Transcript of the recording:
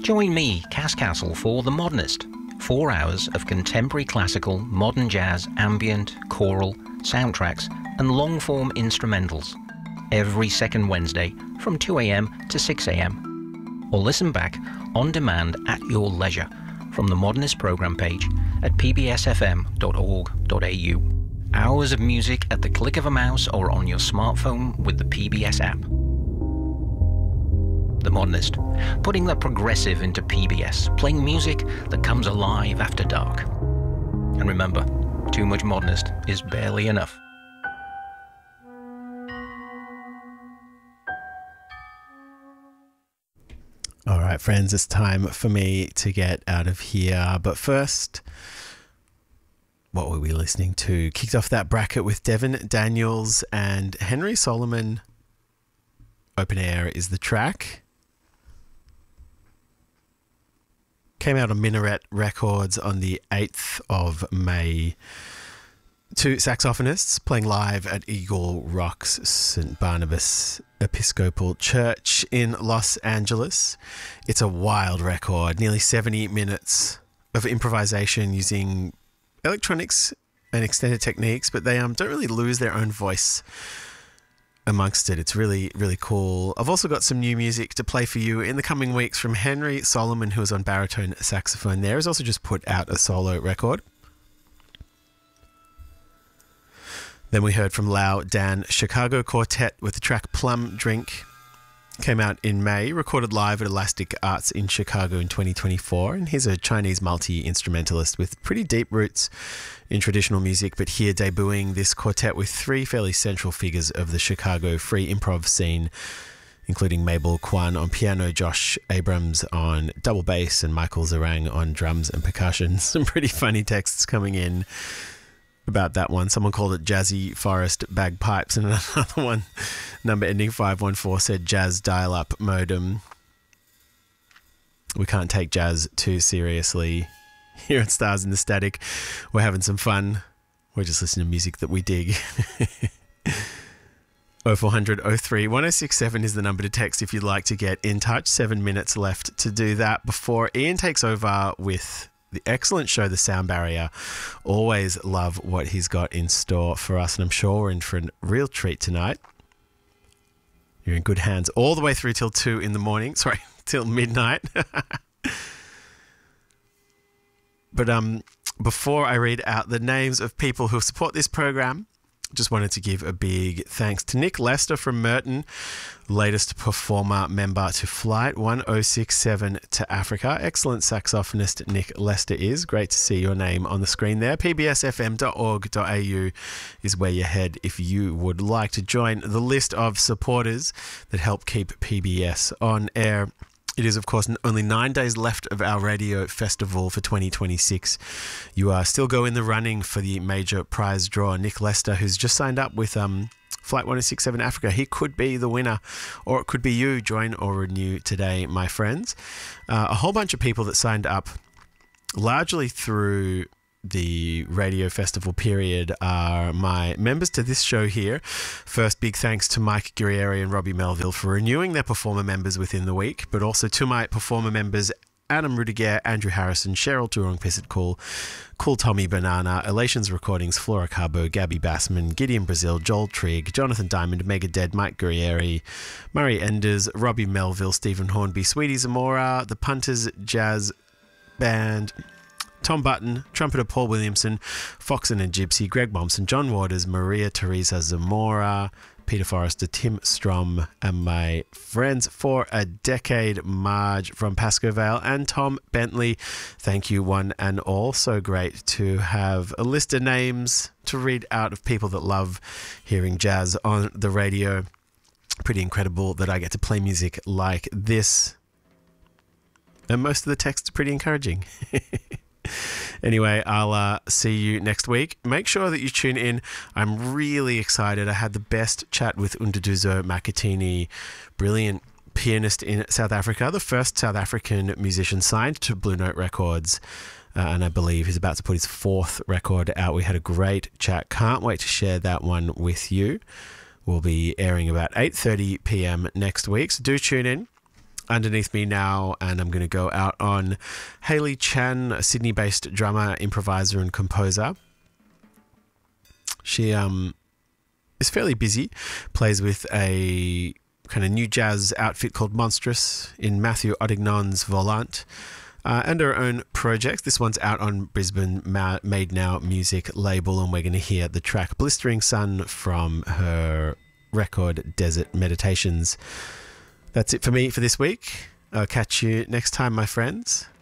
Join me, Cass Castle, for The Modernist. 4 hours of contemporary classical, modern jazz, ambient, choral, soundtracks, and long-form instrumentals. Every second Wednesday from 2 a.m. to 6 a.m. Or listen back on demand at your leisure from the Modernist programme page at pbsfm.org.au. Hours of music at the click of a mouse or on your smartphone with the PBS app. The Modernist, putting the progressive into PBS, playing music that comes alive after dark. And remember, too much Modernist is barely enough. All right, friends, it's time for me to get out of here. But first, what were we listening to? Kicked off that bracket with Devin Daniels and Henry Solomon. Open Air is the track. Came out on Minaret Records on the 8th of May. Two saxophonists playing live at Eagle Rocks St. Barnabas Episcopal Church in Los Angeles. It's a wild record, nearly 70 minutes of improvisation using electronics and extended techniques, but they don't really lose their own voice amongst it. It's really, really cool. I've also got some new music to play for you in the coming weeks from Henry Solomon, who is on baritone saxophone there. He's also just put out a solo record. Then we heard from Lao Dan Chicago Quartet with the track Plum Drink. Came out in May, recorded live at Elastic Arts in Chicago in 2024. And he's a Chinese multi-instrumentalist with pretty deep roots in traditional music, but here debuting this quartet with three fairly central figures of the Chicago free improv scene, including Mabel Kwan on piano, Josh Abrams on double bass, and Michael Zarang on drums and percussion. Some pretty funny texts coming in about that one. Someone called it Jazzy Forest Bagpipes, and another one, number ending 514, said Jazz Dial-Up Modem. We can't take jazz too seriously here at Stars in the Static. We're having some fun. We're just listening to music that we dig. 0400 03 1067 is the number to text if you'd like to get in touch. 7 minutes left to do that before Ian takes over with the excellent show, The Sound Barrier. Always love what he's got in store for us, and I'm sure we're in for a real treat tonight. You're in good hands all the way through till 2 in the morning. Sorry, till midnight. But before I read out the names of people who support this program, just wanted to give a big thanks to Nick Lester from Merton, latest performer member to Flight 1067 to Africa. Excellent saxophonist Nick Lester is. Great to see your name on the screen there. pbsfm.org.au is where you head if you would like to join the list of supporters that help keep PBS on air. It is, of course, only 9 days left of our radio festival for 2026. You are still in the running for the major prize draw. Nick Lester, who's just signed up with Flight 1067 Africa, he could be the winner, or it could be you. Join or renew today, my friends. A whole bunch of people that signed up, largely through the radio festival period, are my members to this show here. First, big thanks to Mike Guerrieri and Robbie Melville for renewing their performer members within the week, but also to my performer members Adam Rudiger, Andrew Harrison, Cheryl Turong Pissett Cool Tommy Banana, Elations Recordings, Flora Carbo, Gabby Bassman, Gideon Brazil, Joel Trigg, Jonathan Diamond, Mega Dead, Mike Guerrieri, Murray Enders, Robbie Melville, Stephen Hornby, Sweetie Zamora, The Punters Jazz Band, Tom Button, trumpeter Paul Williamson, Foxen and Gypsy, Greg Momson, John Waters, Maria Teresa Zamora, Peter Forrester, Tim Strom, and my friends for a decade, Marge from Pascoe Vale, and Tom Bentley. Thank you, one and all. So great to have a list of names to read out of people that love hearing jazz on the radio. Pretty incredible that I get to play music like this. And most of the texts are pretty encouraging. Anyway, I'll see you next week. Make sure that you tune in. I'm really excited. I had the best chat with Unduduzo Makatini, brilliant pianist in South Africa, the first South African musician signed to Blue Note Records. And I believe he's about to put his 4th record out. We had a great chat. Can't wait to share that one with you. We'll be airing about 8:30 p.m. next week, so do tune in. underneath me now, and I'm going to go out on Hayley Chan, a Sydney-based drummer, improviser, and composer. She is fairly busy, plays with a kind of new jazz outfit called Monstrous in Matthew Oddignon's Volant, and her own project. This one's out on Brisbane Made Now music label, and we're going to hear the track Blistering Sun from her record Desert Meditations. That's it for me for this week. I'll catch you next time, my friends.